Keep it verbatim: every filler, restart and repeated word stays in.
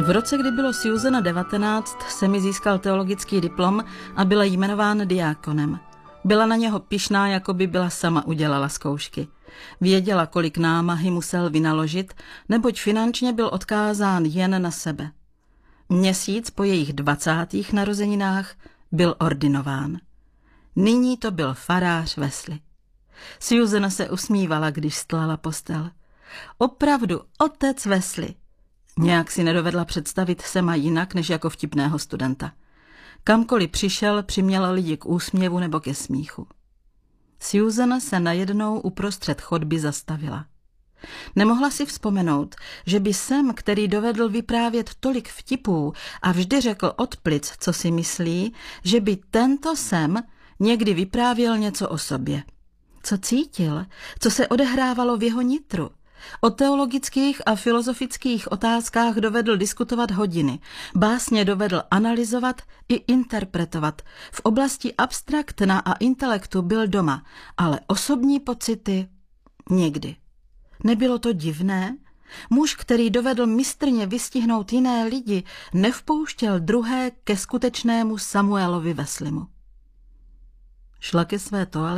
V roce, kdy bylo Susana devatenáct, se mi získal teologický diplom a byla jmenován diákonem. Byla na něho pyšná, jako by byla sama udělala zkoušky. Věděla, kolik námahy musel vynaložit, neboť finančně byl odkázán jen na sebe. Měsíc po jejich dvacátých narozeninách byl ordinován. Nyní to byl farář Wesley. Susana se usmívala, když stlala postel. Opravdu, otec Wesley. Nějak si nedovedla představit Sema jinak, než jako vtipného studenta. Kamkoliv přišel, přiměl lidi k úsměvu nebo ke smíchu. Susana se najednou uprostřed chodby zastavila. Nemohla si vzpomenout, že by Sem, který dovedl vyprávět tolik vtipů a vždy řekl od plic, co si myslí, že by tento Sem někdy vyprávěl něco o sobě. Co cítil, co se odehrávalo v jeho nitru. O teologických a filozofických otázkách dovedl diskutovat hodiny, básně dovedl analyzovat i interpretovat. V oblasti abstraktna a intelektu byl doma, ale osobní pocity nikdy. Nebylo to divné? Muž, který dovedl mistrně vystihnout jiné lidi, nevpouštěl druhé ke skutečnému Samuelovi Wesleymu. Šla ke své toaletě